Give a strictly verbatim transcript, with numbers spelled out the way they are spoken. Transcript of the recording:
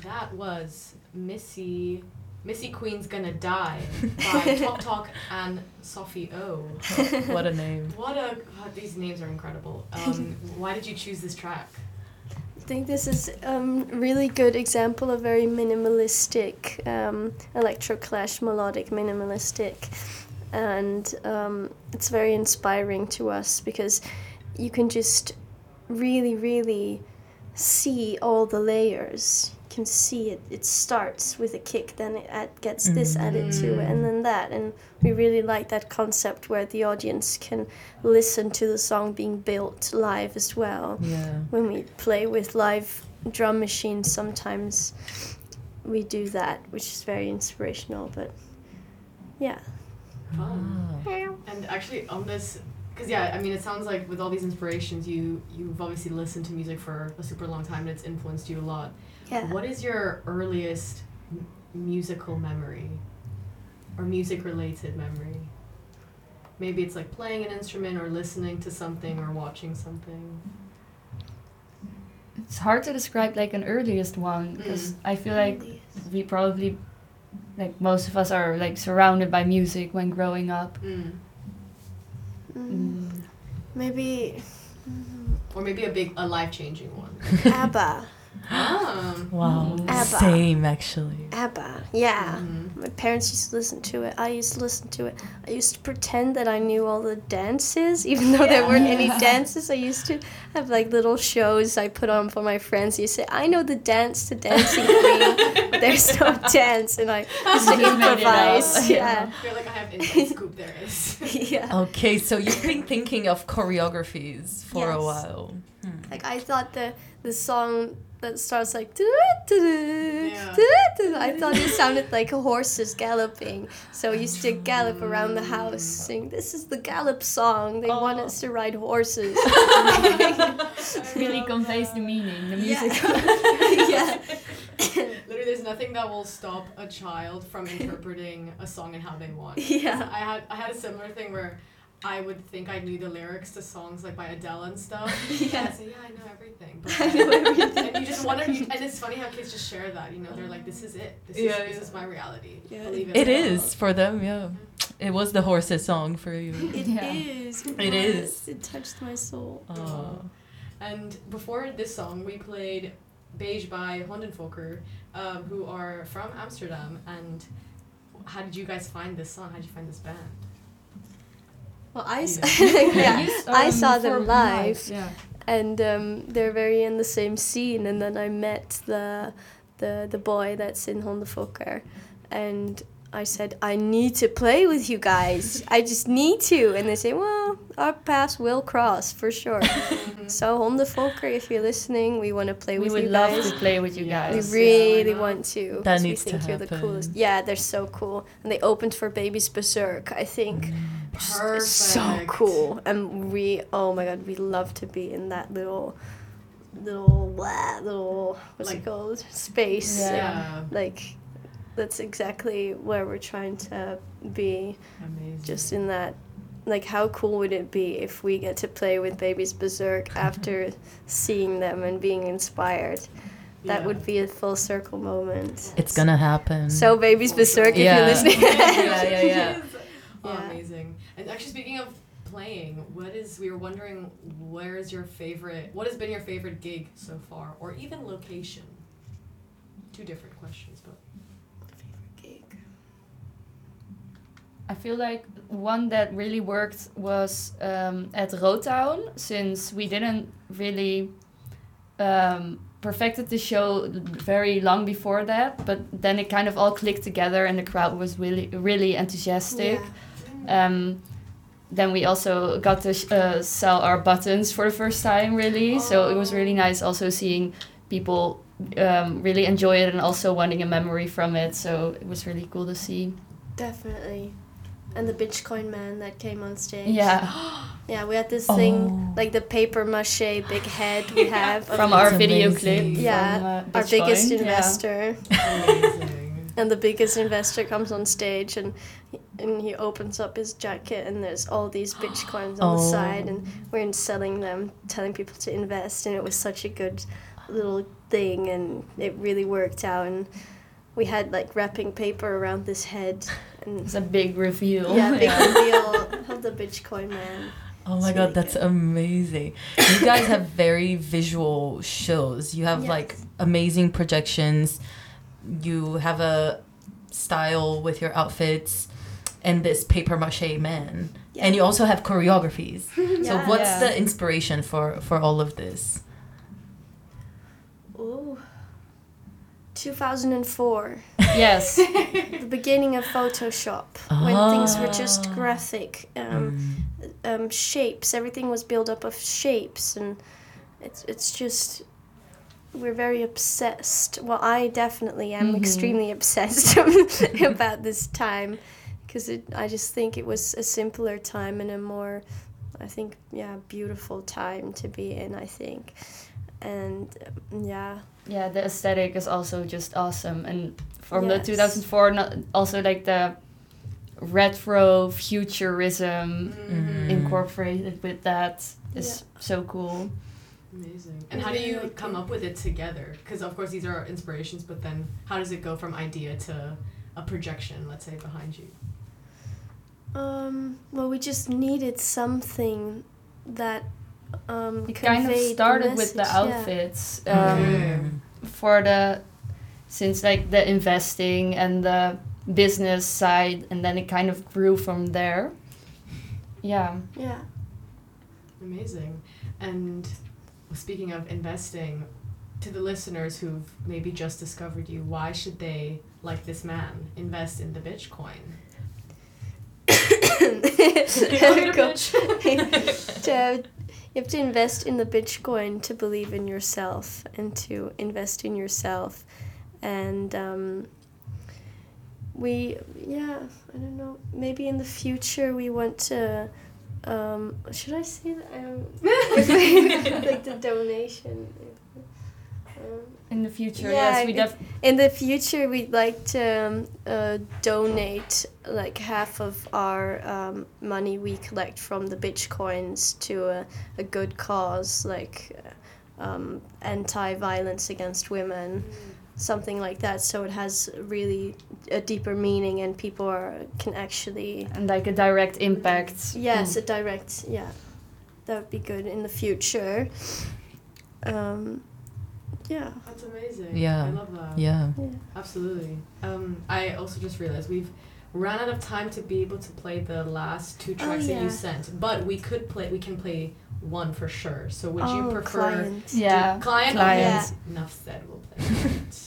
That was Missy. Missy Queen's Gonna Die by Talk Talk and Sophie O. What a name. What a... God, these names are incredible. Um, why did you choose this track? I think this is a um, really good example of very minimalistic, um, electroclash, melodic, minimalistic. And um, it's very inspiring to us because you can just really, really see all the layers. You can see it. It starts with a kick, then it add, gets mm. this added to it, and then that. And we really like that concept where the audience can listen to the song being built live as well. Yeah. When we play with live drum machines, sometimes we do that, which is very inspirational. But yeah. Fun. Wow. And actually on this, because yeah, I mean, it sounds like with all these inspirations, you, you've obviously listened to music for a super long time and it's influenced you a lot. Yeah. What is your earliest m- musical memory or music-related memory? Maybe it's like playing an instrument or listening to something or watching something. It's hard to describe like an earliest one because mm. I feel like we probably, like most of us are like surrounded by music when growing up. Mm. Mm. Mm. Maybe... Or maybe a big, a life-changing one. ABBA. Ah. Wow. ABBA. Same, actually. ABBA, yeah. Mm-hmm. My parents used to listen to it. I used to listen to it. I used to pretend that I knew all the dances, even though yeah. there weren't any dances. I used to have like little shows I put on for my friends. You say, I know the dance to Dancing Queen, but there's no dance, and I used to improvise. Yeah. I feel like I have inside scoop there is. Yeah. Okay, so you've been thinking of choreographies for yes. a while. Hmm. Like I thought the the song that starts like yeah. I thought it sounded like horses galloping, so I used to gallop around the house, sing, "This is the gallop song. They oh. want us to ride horses." Really conveys the meaning, the music. Yeah. Yeah. Literally, there's nothing that will stop a child from interpreting a song and how they want. Yeah. I had I had a similar thing where I would think I knew the lyrics to songs like by Adele and stuff. Yeah. And I'd say, yeah, I know everything. But I know everything. And you just wonder, you, and it's funny how kids just share that. You know, they're like, this is it. This is yeah, this yeah. is my reality. Yeah. Believe it. It is for them, yeah. It was the horses song for you. It yeah. is. It, it is. It touched my soul. Oh. And before this song, we played Beige by Hondenfokker, um, who are from Amsterdam. And how did you guys find this song? How did you find this band? Well, I, yeah. yeah, used, um, I saw them live, yeah. and um, they're very in the same scene. And then I met the the the boy that's in Hondenfokker, and I said, I need to play with you guys. I just need to. And they say, well, our paths will cross for sure. So Hondenfokker, if you're listening, we want to play we with you guys. guys. We would love to play with you guys. We really yeah, want to. That we needs think to you're happen. the coolest. Yeah, they're so cool. And they opened for Babies Berserk, I think. Perfect. It's so cool. And we, oh my god, we love to be in that little, little, blah, little, what's like, it called? Space. Yeah. yeah. Like, that's exactly where we're trying to be. Amazing. Just in that, like, how cool would it be if we get to play with Babies Berserk after seeing them and being inspired? That yeah. would be a full circle moment. It's gonna happen. So Babies Berserk, yeah. if you're listening. yeah, yeah, yeah. Oh, Yeah. amazing. And actually, speaking of playing, what is, we were wondering, where is your favorite, what has been your favorite gig so far? Or even location? Two different questions, but. I feel like one that really worked was um, at Rotown, since we didn't really um, perfected the show very long before that, but then it kind of all clicked together and the crowd was really really enthusiastic. Yeah. Um, then we also got to sh- uh, sell our buttons for the first time, really. Oh. So it was really nice also seeing people um, really enjoy it and also wanting a memory from it. So it was really cool to see. Definitely. And the Bitcoin man that came on stage. Yeah. Yeah, we had this Oh. thing, like the paper mache big head we have. From of our It's video amazing. clip. Yeah, from, uh, our Bitcoin. biggest Yeah. investor. Amazing. And the biggest investor comes on stage and and he opens up his jacket and there's all these bitcoins on the Oh. side and we're selling them, telling people to invest, and it was such a good little thing, and it really worked out. And we had like wrapping paper around this head, and It's a big reveal. yeah, big reveal of the Bitcoin man. Oh It's my really god, that's good. amazing. You guys have very visual shows. You have Yes. like amazing projections. You have a style with your outfits and this paper mache man. Yeah. And you also have choreographies. So Yeah. what's Yeah. the inspiration for for all of this? Ooh. two thousand four, Yes. the beginning of Photoshop, when things were just Ah. graphic. Um, Mm. um, shapes. Everything was built up of shapes, and it's it's just we're very obsessed. Well, I definitely am Mhm. extremely obsessed about this time, because I just think it was a simpler time and a more, I think, yeah, beautiful time to be in. I think, and um, yeah, Yeah, the aesthetic is also just awesome. And from the Yes. two thousand four, not, also like the retro futurism Mm. incorporated with that is Yeah. so cool. Amazing. And how do you come up with it together? Because of course these are inspirations, but then how does it go from idea to a projection, let's say, behind you? um, well, we just needed something that um, It kind of conveyed the started with the message, yeah. outfits. Um, Okay. for the since like the investing and the business side, and then it kind of grew from there. Yeah. Yeah. Amazing. And speaking of investing, to the listeners who've maybe just discovered you, why should they, like this man, invest in the Bitcoin? Go- to, you have to invest in the Bitcoin to believe in yourself and to invest in yourself. And um, we, yeah, I don't know, maybe in the future we want to, um, should I say that? I don't, like the donation. Um, In the future, Yeah, yes, we it- def- In the future, we'd like to um, uh, donate like half of our um, money we collect from the bitcoins to a, a good cause, like uh, um, anti-violence against women, something like that. So it has really a deeper meaning, and people are can actually and like a direct impact. yes, a direct yeah, that would be good in the future. Um, yeah. That's amazing. Yeah. I love that. Yeah. Yeah. Absolutely. Um, I also just realized we've ran out of time to be able to play the last two tracks that yeah. you sent, but we could play. We can play one for sure. So would you Oh, prefer clients. Yeah. client? Clients. Okay. Enough said. We'll play. Client.